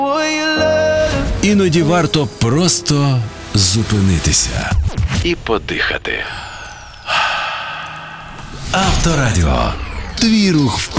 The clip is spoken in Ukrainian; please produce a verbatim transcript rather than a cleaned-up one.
Іноді варто просто зупинитися і подихати. Авторадіо. Твій рух вперед.